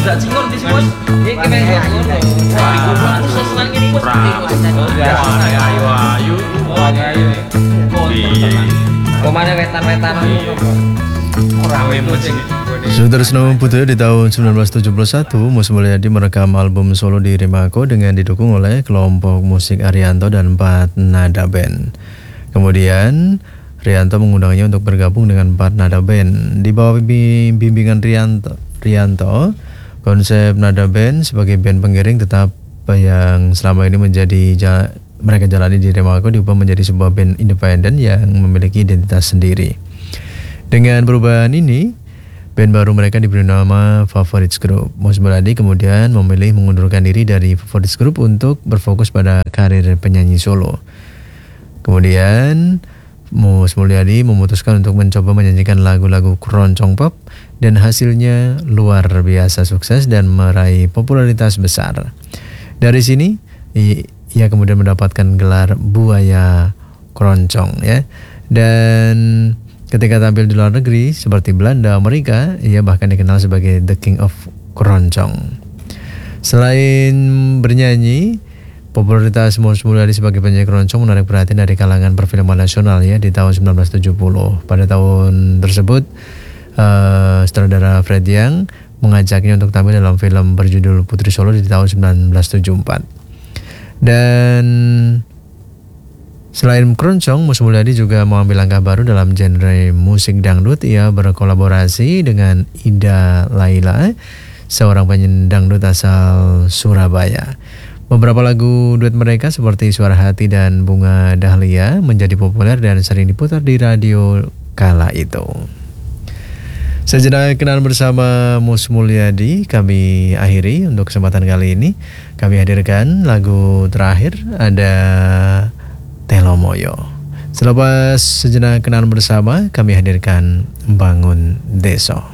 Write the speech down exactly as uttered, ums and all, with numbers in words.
nabrak cingor di sini. Iki men kok. Aku sesuai ngene bos. Ayo ayo. Ayo. Komane wetan-wetan. Rame musik. Saudara Snow Putra di tahun sembilan belas tujuh puluh satu, Mus Mulyadi merekam album solo di Rimako dengan didukung oleh kelompok musik Arianto dan empat nada band. Kemudian Rianto mengundangnya untuk bergabung dengan empat nada band. Di bawah bimbingan Rianto, Rianto, konsep nada band sebagai band pengiring tetap yang selama ini menjadi mereka jalani di Rimako diubah menjadi sebuah band independen yang memiliki identitas sendiri. Dengan perubahan ini, band baru mereka diberi nama Favorites Group. Mus Mulyadi kemudian memilih mengundurkan diri dari Favorites Group untuk berfokus pada karir penyanyi solo. Kemudian Mus Mulyadi memutuskan untuk mencoba menyanyikan lagu-lagu keroncong pop dan hasilnya luar biasa sukses dan meraih popularitas besar. Dari sini ia kemudian mendapatkan gelar Buaya Keroncong ya. Dan ketika tampil di luar negeri seperti Belanda, Amerika, ia bahkan dikenal sebagai The King of Keroncong. Selain bernyanyi, popularitas Mus Mulyadi sebagai penyanyi keroncong menarik perhatian dari kalangan perfilman nasional ya di tahun sembilan belas tujuh puluh. Pada tahun tersebut, uh, sutradara Fred Young mengajaknya untuk tampil dalam film berjudul Putri Solo di tahun sembilan belas tujuh puluh empat. Dan selain keroncong, Mus Mulyadi juga mengambil langkah baru dalam genre musik dangdut. Ia berkolaborasi dengan Ida Laila, seorang penyanyi dangdut asal Surabaya. Beberapa lagu duet mereka seperti Suara Hati dan Bunga Dahlia menjadi populer dan sering diputar di radio kala itu. Sejenak kenal bersama Mus Mulyadi kami akhiri untuk kesempatan kali ini. Kami hadirkan lagu terakhir, ada Telomoyo. Selepas sejenak kenal bersama, kami hadirkan Bangun Deso.